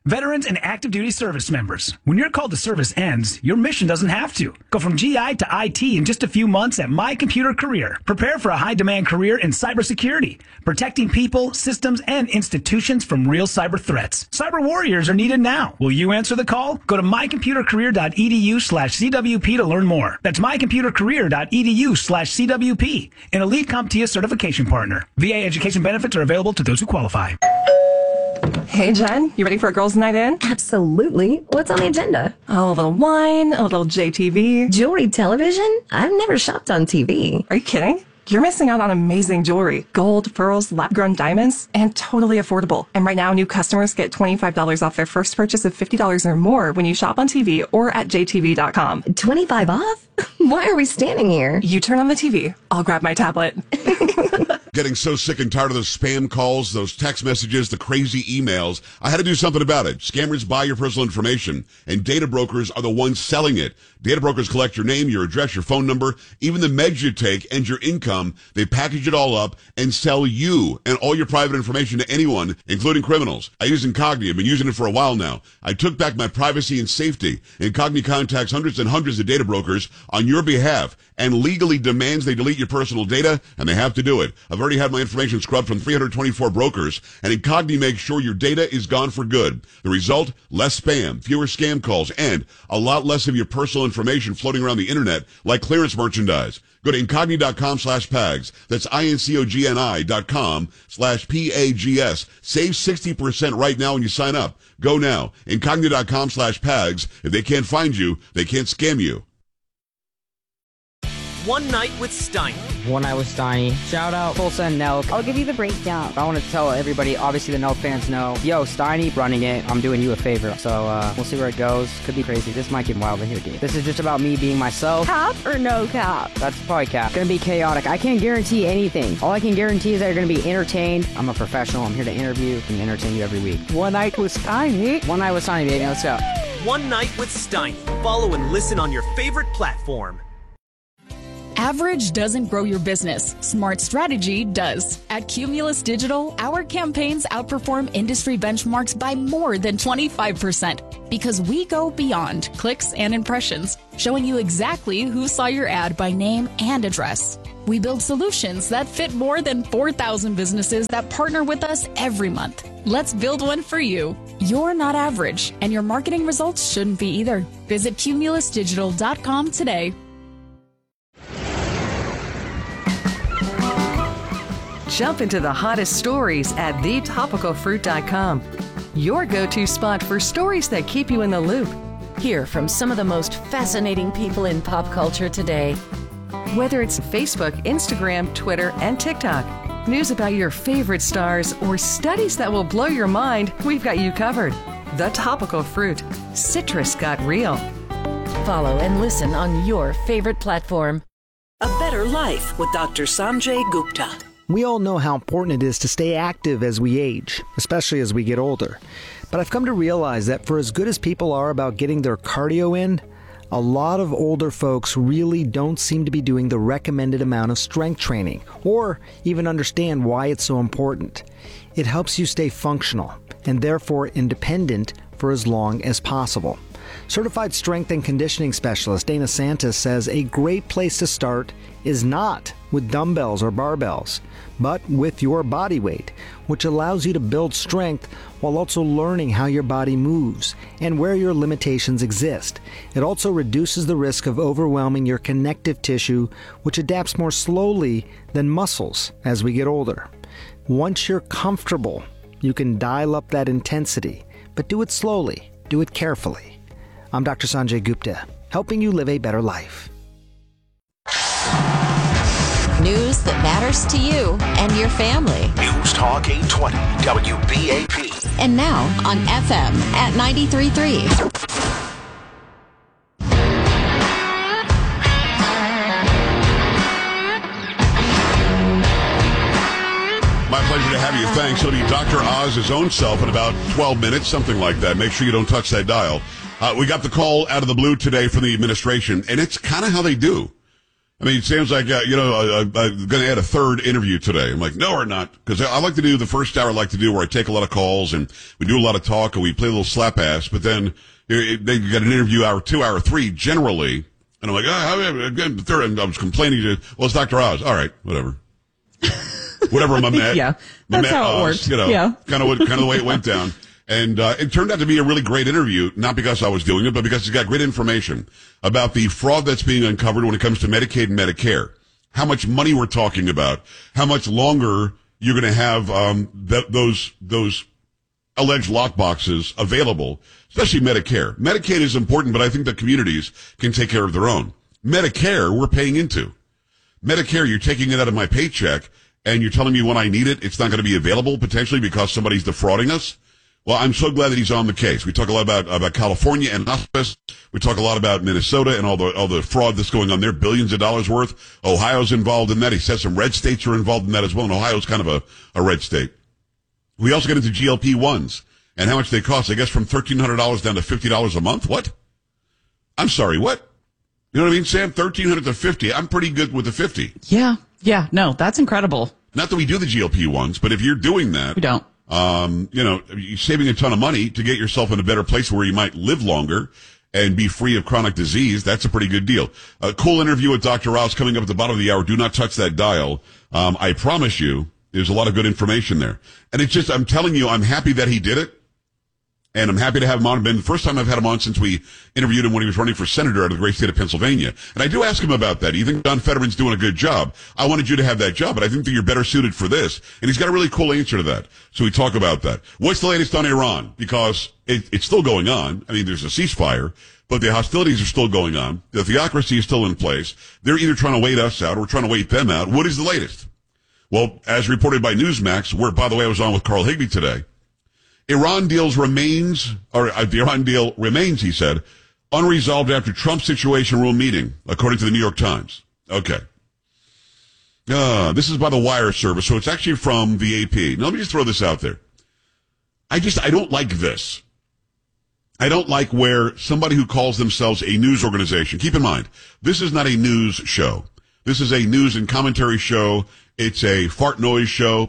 Veterans and active duty service members, when your call to service ends, your mission doesn't have to. Go from GI to IT in just a few months at My Computer Career. Prepare for a high-demand career in cybersecurity, protecting people, systems, and institutions from real cyber threats. Cyber warriors are needed now. Will you answer the call? Go to mycomputercareer.edu/CWP to learn more. That's mycomputercareer.edu/CWP, an elite CompTIA certification partner. VA education benefits are available to those who qualify. Hey, Jen, you ready for a girls' night in? Absolutely. What's on the agenda? Oh, a little wine, a little JTV. Jewelry television? I've never shopped on TV. Are you kidding? You're missing out on amazing jewelry. Gold, pearls, lab-grown diamonds, and totally affordable. And right now, new customers get $25 off their first purchase of $50 or more when you shop on TV or at jtv.com. 25 off? Why are we standing here? You turn on the TV. I'll grab my tablet. Getting so sick and tired of those spam calls, those text messages, the crazy emails. I had to do something about it. Scammers buy your personal information, and data brokers are the ones selling it. Data brokers collect your name, your address, your phone number, even the meds you take, and your income. They package it all up and sell you and all your private information to anyone, including criminals. I use Incogni. I've been using it for a while now. I took back my privacy and safety. Incogni contacts hundreds and hundreds of data brokers on your behalf and legally demands they delete your personal data, and they have to do it. I've already had my information scrubbed from 324 brokers, and Incogni makes sure your data is gone for good. The result? Less spam, fewer scam calls, and a lot less of your personal information floating around the internet like clearance merchandise. Go to Incogni.com/PAGS. That's INCOGNI.com/PAGS. Save 60% right now when you sign up. Go now. Incogni.com/PAGS. If they can't find you, they can't scam you. One Night with Steiny. One Night with Steiny. Shout out Full Send Nelk. I'll give you the breakdown. I want to tell everybody, obviously the Nelk fans know, yo, Steiny running it, I'm doing you a favor. So we'll see where it goes. Could be crazy. This might get wild in here, dude. This is just about me being myself. Cap or no cap? That's probably cap. Gonna be chaotic. I can't guarantee anything. All I can guarantee is that you're gonna be entertained. I'm a professional. I'm here to interview and entertain you every week. One Night with Steiny. One Night with Steiny, baby. Let's go. One Night with Steiny. Follow and listen on your favorite platform. Average doesn't grow your business. Smart strategy does. At Cumulus Digital, our campaigns outperform industry benchmarks by more than 25% because we go beyond clicks and impressions, showing you exactly who saw your ad by name and address. We build solutions that fit more than 4,000 businesses that partner with us every month. Let's build one for you. You're not average, and your marketing results shouldn't be either. Visit cumulusdigital.com today. Jump into the hottest stories at thetopicalfruit.com. Your go-to spot for stories that keep you in the loop. Hear from some of the most fascinating people in pop culture today. Whether it's Facebook, Instagram, Twitter, and TikTok, news about your favorite stars, or studies that will blow your mind, we've got you covered. The Topical Fruit. Citrus got real. Follow and listen on your favorite platform. A Better Life with Dr. Sanjay Gupta. We all know how important it is to stay active as we age, especially as we get older. But I've come to realize that for as good as people are about getting their cardio in, a lot of older folks really don't seem to be doing the recommended amount of strength training, or even understand why it's so important. It helps you stay functional, and therefore independent for as long as possible. Certified strength and conditioning specialist Dana Santis says a great place to start is not with dumbbells or barbells, but with your body weight, which allows you to build strength while also learning how your body moves and where your limitations exist. It also reduces the risk of overwhelming your connective tissue, which adapts more slowly than muscles as we get older. Once you're comfortable, you can dial up that intensity, but do it slowly, do it carefully. I'm Dr. Sanjay Gupta, helping you live a better life. News that matters to you and your family. News Talk 820 WBAP. And now on FM at 93.3. My pleasure to have you. Thanks. It'll be Dr. Oz's own self in about 12 minutes, something like that. Make sure you don't touch that dial. We got the call out of the blue today from the administration, and it's kind of how they do. I mean, it sounds like, I'm going to add a third interview today. I'm like, no, we're not. Because I like to do the first hour I like to do where I take a lot of calls and we do a lot of talk and we play a little slap ass. But then they get an interview hour 2, hour 3 generally. And I'm like, the third. And I was complaining to, well, it's Dr. Oz. All right, whatever. Whatever, my man. Yeah, that's how it worked. Kind of the way it went down. And it turned out to be a really great interview, not because I was doing it, but because he's got great information about the fraud that's being uncovered when it comes to Medicaid and Medicare. How much money we're talking about, how much longer you're going to have those alleged lockboxes available, especially Medicare. Medicaid is important, but I think the communities can take care of their own. Medicare, we're paying into. Medicare, you're taking it out of my paycheck, and you're telling me when I need it, it's not going to be available potentially because somebody's defrauding us. Well, I'm so glad that he's on the case. We talk a lot about California and hospice. We talk a lot about Minnesota and all the fraud that's going on there, billions of dollars worth. Ohio's involved in that. He says some red states are involved in that as well, and Ohio's kind of a red state. We also get into GLP-1s and how much they cost. I guess from $1,300 down to $50 a month. What? I'm sorry, what? You know what I mean, Sam? $1,300 to $50. I'm pretty good with the 50. Yeah. No, that's incredible. Not that we do the GLP-1s, but if you're doing that. We don't. You're saving a ton of money to get yourself in a better place where you might live longer and be free of chronic disease. That's a pretty good deal. A cool interview with Dr. Oz coming up at the bottom of the hour. Do not touch that dial. I promise you, there's a lot of good information there. And it's just, I'm telling you, I'm happy that he did it. And I'm happy to have him on. It's been the first time I've had him on since we interviewed him when he was running for senator out of the great state of Pennsylvania. And I do ask him about that. You think John Fetterman's doing a good job? I wanted you to have that job, but I think that you're better suited for this. And he's got a really cool answer to that. So we talk about that. What's the latest on Iran? Because it's still going on. I mean, there's a ceasefire, but the hostilities are still going on. The theocracy is still in place. They're either trying to wait us out or trying to wait them out. What is the latest? Well, as reported by Newsmax, where, by the way, I was on with Carl Higbee today, the Iran deal remains, he said, unresolved after Trump Situation Room meeting, according to the New York Times. Okay. This is by the Wire service, so it's actually from the AP. Now, let me just throw this out there. I don't like this. I don't like where somebody who calls themselves a news organization, keep in mind, this is not a news show. This is a news and commentary show. It's a fart noise show.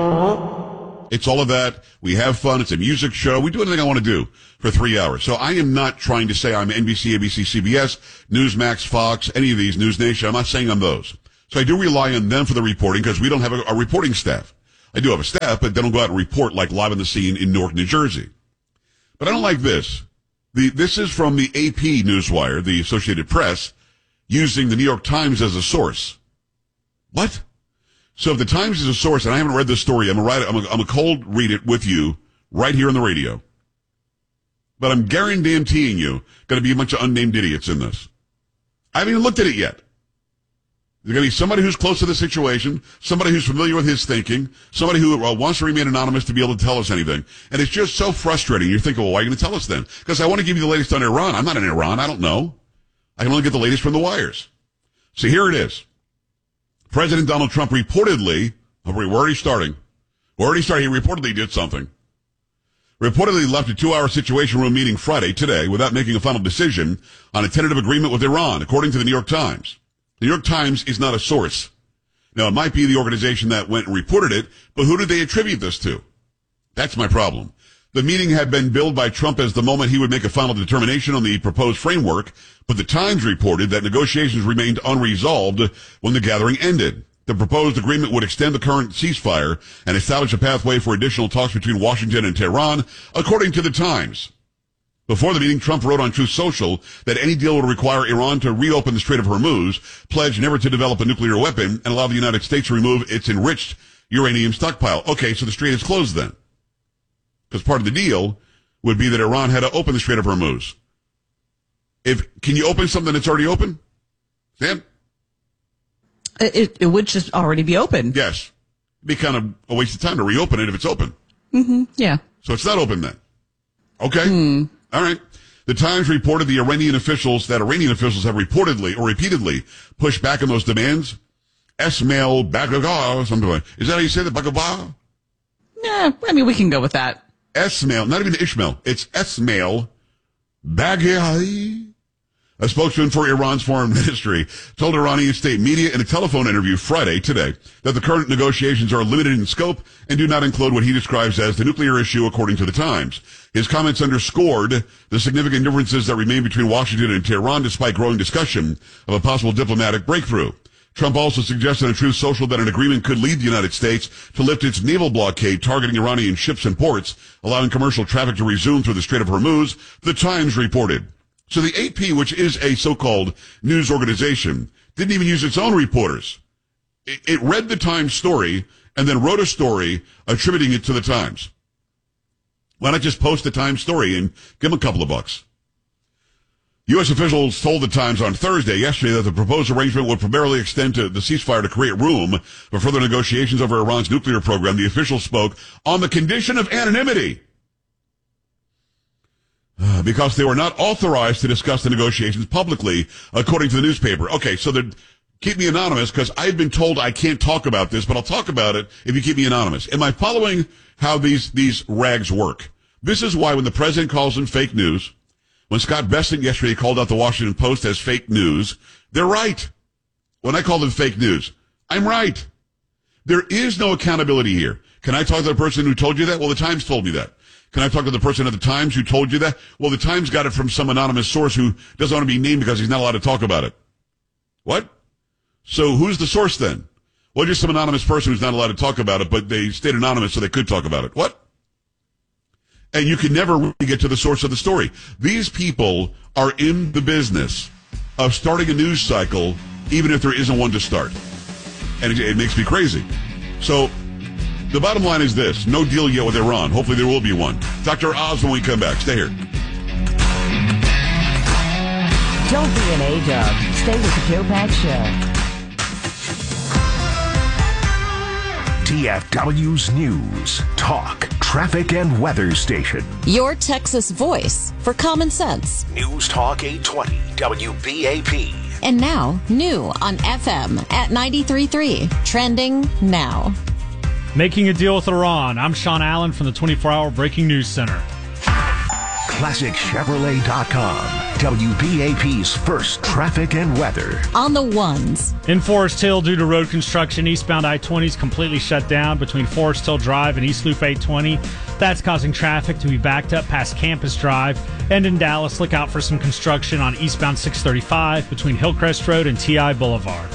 It's all of that. We have fun. It's a music show. We do anything I want to do for 3 hours. So I am not trying to say I'm NBC, ABC, CBS, Newsmax, Fox, any of these, News Nation. I'm not saying I'm those. So I do rely on them for the reporting because we don't have a reporting staff. I do have a staff, but they don't go out and report like live on the scene in Newark, New Jersey. But I don't like this. This is from the AP Newswire, the Associated Press, using the New York Times as a source. What? So if the Times is a source, and I haven't read this story, I'm a cold read it with you right here on the radio. But I'm guaranteeing you going to be a bunch of unnamed idiots in this. I haven't even looked at it yet. There's going to be somebody who's close to the situation, somebody who's familiar with his thinking, somebody who wants to remain anonymous to be able to tell us anything. And it's just so frustrating. You're thinking, well, why are you going to tell us then? Because I want to give you the latest on Iran. I'm not in Iran. I don't know. I can only get the latest from the wires. So here it is. President Donald Trump reportedly, we're already starting. He reportedly did something. Reportedly left a 2-hour Situation Room meeting Friday, today, without making a final decision on a tentative agreement with Iran, according to the New York Times. The New York Times is not a source. Now, it might be the organization that went and reported it, but who did they attribute this to? That's my problem. The meeting had been billed by Trump as the moment he would make a final determination on the proposed framework, but the Times reported that negotiations remained unresolved when the gathering ended. The proposed agreement would extend the current ceasefire and establish a pathway for additional talks between Washington and Tehran, according to the Times. Before the meeting, Trump wrote on Truth Social that any deal would require Iran to reopen the Strait of Hormuz, pledge never to develop a nuclear weapon, and allow the United States to remove its enriched uranium stockpile. Okay, so the strait is closed then. Because part of the deal would be that Iran had to open the Strait of Hormuz. Can you open something that's already open? Sam? It would just already be open. Yes. It'd be kind of a waste of time to reopen it if it's open. Mm-hmm. Yeah. So it's not open then. Okay. All right. The Times reported that Iranian officials have reportedly or repeatedly pushed back on those demands. Esmail Baghawa, something like that. Is that how you say that? Baghawa? Yeah, I mean, we can go with that. Esmail, not even Ishmael. It's Esmail Baghawi A spokesman for Iran's foreign ministry told Iranian state media in a telephone interview Friday today that the current negotiations are limited in scope and do not include what he describes as the nuclear issue, according to the Times. His comments underscored the significant differences that remain between Washington and Tehran despite growing discussion of a possible diplomatic breakthrough. Trump also suggested on Truth Social that an agreement could lead the United States to lift its naval blockade targeting Iranian ships and ports, allowing commercial traffic to resume through the Strait of Hormuz, the Times reported. So the AP, which is a so-called news organization, didn't even use its own reporters. It read the Times story and then wrote a story attributing it to the Times. Why not just post the Times story and give them a couple of bucks? U.S. officials told the Times on Thursday, yesterday, that the proposed arrangement would primarily extend to the ceasefire to create room for further negotiations over Iran's nuclear program. The officials spoke on the condition of anonymity because they were not authorized to discuss the negotiations publicly, according to the newspaper. Okay, so they keep me anonymous because I've been told I can't talk about this, but I'll talk about it if you keep me anonymous. Am I following how these rags work? This is why when the president calls them fake news, when Scott Bessent yesterday called out the Washington Post as fake news, they're right. When I call them fake news, I'm right. There is no accountability here. Can I talk to the person who told you that? Well, the Times told me that. Can I talk to the person at the Times who told you that? Well, the Times got it from some anonymous source who doesn't want to be named because he's not allowed to talk about it. What? So who's the source then? Well, just some anonymous person who's not allowed to talk about it, but they stayed anonymous so they could talk about it. What? And you can never really get to the source of the story. These people are in the business of starting a news cycle, even if there isn't one to start. And it makes me crazy. So the bottom line is this. No deal yet with Iran. Hopefully there will be one. Dr. Oz when we come back. Stay here. Don't be an A-dub. Stay with the Joe Pags Show. TFW's News, Talk, Traffic, and Weather Station. Your Texas voice for common sense. News Talk 820, WBAP. And now, new on FM at 93.3. Trending now. Making a deal with Iran. I'm Sean Allen from the 24-Hour Breaking News Center. ClassicChevrolet.com. WBAP's first traffic and weather. On the ones. In Forest Hill, due to road construction, eastbound I-20 is completely shut down between Forest Hill Drive and East Loop 820. That's causing traffic to be backed up past Campus Drive. And in Dallas, look out for some construction on eastbound 635 between Hillcrest Road and TI Boulevard.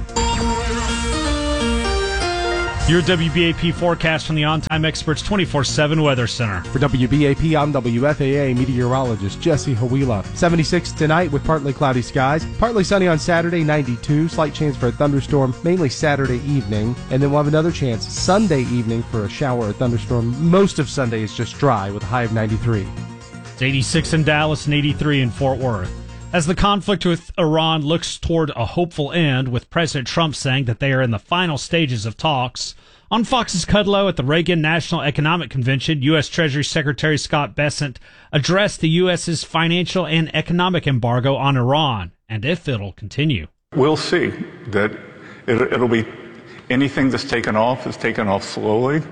Your WBAP forecast from the On Time Experts 24/7 Weather Center. For WBAP, I'm WFAA meteorologist Jesse Hawila. 76 tonight with partly cloudy skies. Partly sunny on Saturday, 92. Slight chance for a thunderstorm, mainly Saturday evening. And then we'll have another chance Sunday evening for a shower or thunderstorm. Most of Sunday is just dry with a high of 93. It's 86 in Dallas and 83 in Fort Worth. As the conflict with Iran looks toward a hopeful end, with President Trump saying that they are in the final stages of talks, on Fox's Kudlow at the Reagan National Economic Convention, U.S. Treasury Secretary Scott Bessent addressed the U.S.'s financial and economic embargo on Iran, and if it'll continue. We'll see that it'll be anything that's taken off is taken off slowly.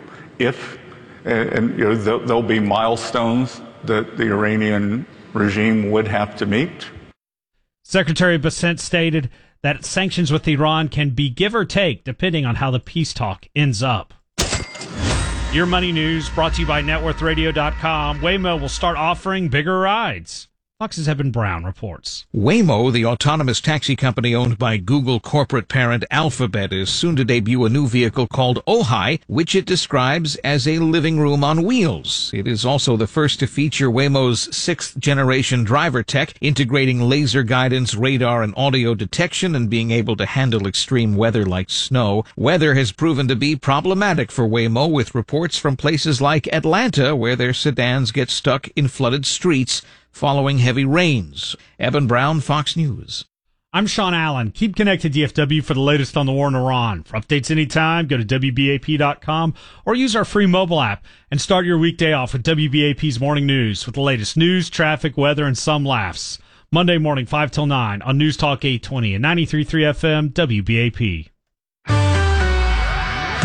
And you know, there'll be milestones that the Iranian regime would have to meet. Secretary Bessent stated that sanctions with Iran can be give or take depending on how the peace talk ends up. Your Money News brought to you by NetworthRadio.com. Waymo will start offering bigger rides. Fox's Evan Brown reports. Waymo, the autonomous taxi company owned by Google corporate parent Alphabet, is soon to debut a new vehicle called Ojai, which it describes as a living room on wheels. It is also the first to feature Waymo's 6th-generation driver tech, integrating laser guidance, radar, and audio detection, and being able to handle extreme weather like snow. Weather has proven to be problematic for Waymo, with reports from places like Atlanta, where their sedans get stuck in flooded streets following heavy rains. Evan Brown, Fox News. I'm Sean Allen. Keep connected, DFW, for the latest on the war in Iran. For updates anytime, go to WBAP.com or use our free mobile app and start your weekday off with WBAP's Morning News with the latest news, traffic, weather, and some laughs. Monday morning, 5 till 9 on News Talk 820 and 93.3 FM WBAP.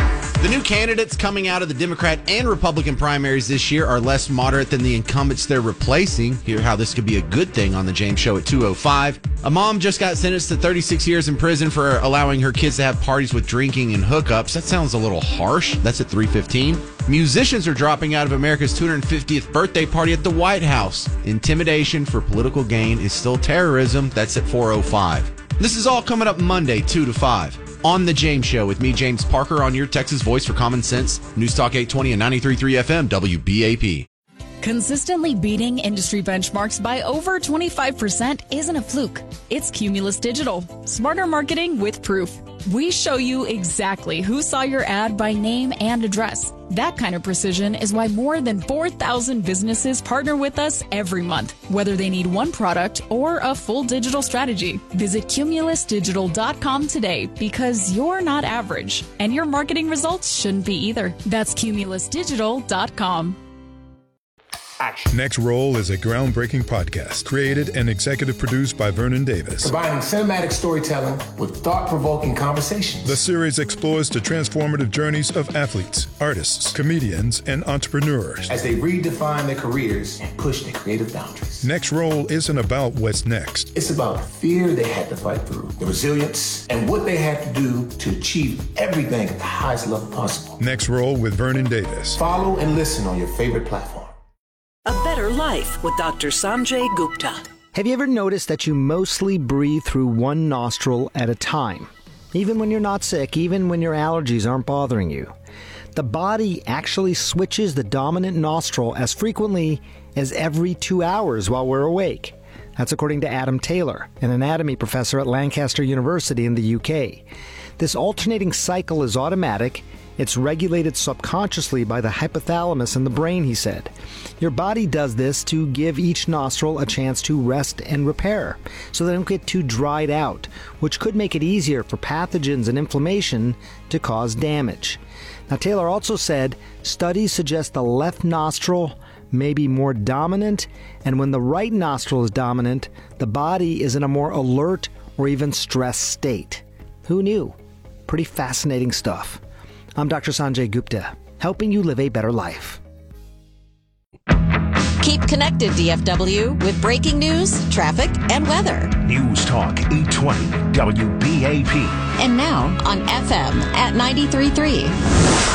The new candidates coming out of the Democrat and Republican primaries this year are less moderate than the incumbents they're replacing. Hear how this could be a good thing on The James Show at 2:05. A mom just got sentenced to 36 years in prison for allowing her kids to have parties with drinking and hookups. That sounds a little harsh. That's at 3:15. Musicians are dropping out of America's 250th birthday party at the White House. Intimidation for political gain is still terrorism. That's at 4:05. This is all coming up Monday, 2 to 5. On The James Show with me, James Parker, on your Texas voice for common sense. News Talk 820 and 93.3 FM, WBAP. Consistently beating industry benchmarks by over 25% isn't a fluke. It's Cumulus Digital. Smarter marketing with proof. We show you exactly who saw your ad by name and address. That kind of precision is why more than 4,000 businesses partner with us every month, whether they need one product or a full digital strategy. Visit cumulusdigital.com today because you're not average, and your marketing results shouldn't be either. That's cumulusdigital.com. Next Roll is a groundbreaking podcast created and executive produced by Vernon Davis. Combining cinematic storytelling with thought-provoking conversations. The series explores the transformative journeys of athletes, artists, comedians, and entrepreneurs as they redefine their careers and push their creative boundaries. Next Roll isn't about what's next. It's about the fear they had to fight through, the resilience, and what they had to do to achieve everything at the highest level possible. Next Roll with Vernon Davis. Follow and listen on your favorite platform. A Better Life with Dr. Sanjay Gupta. Have you ever noticed that you mostly breathe through one nostril at a time? Even when you're not sick, even when your allergies aren't bothering you. The body actually switches the dominant nostril as frequently as every 2 hours while we're awake. That's according to Adam Taylor, an anatomy professor at Lancaster University in the UK. This alternating cycle is automatic. It's regulated subconsciously by the hypothalamus in the brain, he said. Your body does this to give each nostril a chance to rest and repair, so they don't get too dried out, which could make it easier for pathogens and inflammation to cause damage. Now, Taylor also said studies suggest the left nostril may be more dominant, and when the right nostril is dominant, the body is in a more alert or even stressed state. Who knew? Pretty fascinating stuff. I'm Dr. Sanjay Gupta, helping you live a better life. Keep connected, DFW, with breaking news, traffic, and weather. News Talk 820 WBAP. And now on FM at 93.3.